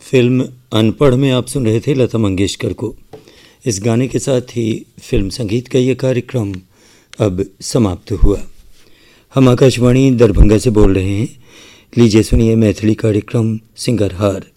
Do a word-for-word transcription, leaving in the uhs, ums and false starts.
Film अनपढ़ में आप सुन रहे थे लता मंगेशकर को। इस गाने के साथ ही फिल्म संगीत का ये कार्यक्रम अब समाप्त हुआ। हम आकाशवाणी दरभंगा से बोल रहे हैं। लीजिए सुनिए मैथिली कार्यक्रम सिंगरहार।